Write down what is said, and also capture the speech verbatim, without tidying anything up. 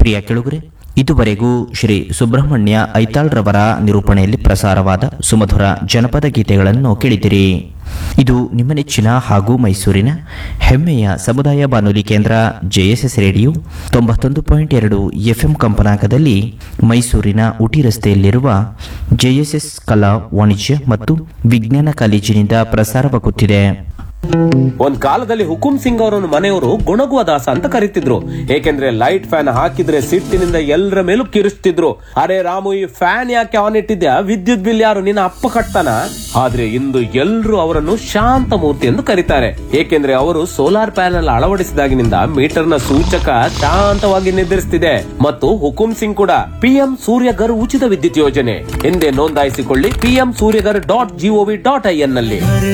ಪ್ರಿಯ ಕೆಳುಗರೆ, ಇದುವರೆಗೂ ಶ್ರೀ ಸುಬ್ರಹ್ಮಣ್ಯ ಐತಾಳ್ರವರ ನಿರೂಪಣೆಯಲ್ಲಿ ಪ್ರಸಾರವಾದ ಸುಮಧುರ ಜನಪದ ಗೀತೆಗಳನ್ನು ಕೇಳಿದಿರಿ. ಇದು ನಿಮ್ಮ ನೆಚ್ಚಿನ ಹಾಗೂ ಮೈಸೂರಿನ ಹೆಮ್ಮೆಯ ಸಮುದಾಯ ಬಾನುಲಿ ಕೇಂದ್ರ ಜೆಎಸ್ಎಸ್ ರೇಡಿಯೋ ತೊಂಬತ್ತೊಂದು ಪಾಯಿಂಟ್ ಎರಡು ಎಫ್ಎಂ ಕಂಪನಾಂಕದಲ್ಲಿ ಮೈಸೂರಿನ ಉಟಿ ರಸ್ತೆಯಲ್ಲಿರುವ ಜೆಎಸ್ಎಸ್ ಕಲಾ ವಾಣಿಜ್ಯ ಮತ್ತು ವಿಜ್ಞಾನ ಕಾಲೇಜಿನಿಂದ ಪ್ರಸಾರವಾಗುತ್ತಿದೆ. ಒಂದ್ ಕಾಲದಲ್ಲಿ ಹುಕುಂ ಸಿಂಗ್ ಅವರನ್ನು ಮನೆಯವರು ಗೊಣಗುವ ದಾಸ ಅಂತ ಕರೀತಿದ್ರು. ಏಕೆಂದ್ರೆ ಲೈಟ್ ಫ್ಯಾನ್ ಹಾಕಿದ್ರೆ ಸಿಟ್ಟಿನಿಂದ ಎಲ್ಲರ ಮೇಲೂ ಕಿರಿಸ್ತಿದ್ರು. ಅರೆ ರಾಮು, ಈ ಫ್ಯಾನ್ ಯಾಕೆ ಆನ್ ಇಟ್ಟಿದ್ಯಾ? ವಿದ್ಯುತ್ ಬಿಲ್ ಯಾರು ನಿನ್ನ ಅಪ್ಪ ಕಟ್ತಾನ? ಆದ್ರೆ ಇಂದು ಎಲ್ರು ಅವರನ್ನು ಶಾಂತ ಮೂರ್ತಿ ಎಂದು ಕರೀತಾರೆ. ಏಕೆಂದ್ರೆ ಅವರು ಸೋಲಾರ್ ಪ್ಯಾನೆಲ್ ಅಳವಡಿಸಿದಾಗಿನಿಂದ ಮೀಟರ್ ನ ಸೂಚಕ ಶಾಂತವಾಗಿ ನಿರ್ಧರಿಸುತ್ತಿದೆ. ಮತ್ತು ಹುಕುಂ ಸಿಂಗ್ ಕೂಡ ಪಿಎಂ ಸೂರ್ಯಗರ್ ಉಚಿತ ವಿದ್ಯುತ್ ಯೋಜನೆ ಎಂದೇ ನೋಂದಾಯಿಸಿಕೊಳ್ಳಿ PM Surya Ghar dot gov dot IN ನಲ್ಲಿ.